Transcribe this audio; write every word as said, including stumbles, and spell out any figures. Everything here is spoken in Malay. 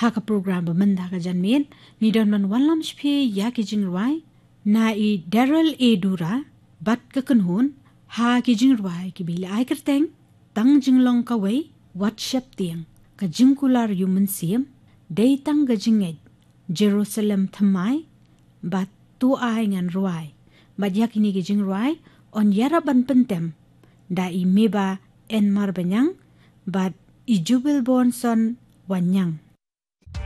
ha ka program ba man da ka jan men ni don man wan lam shphe ya ki jing rwai na i Daryl A Dura bat ka kan hun ha ki jing rwai ki bi ai kar teng tang jing long ka wei WhatsApp tiang ka jing kular yu mun siam dei tang ga jing ed Jerusalem thamai bat tu ai ngan rwai bat yak ni ki jing rwai on yara ban pentem da i meba en mar banyang bat i jubil bon son wanyang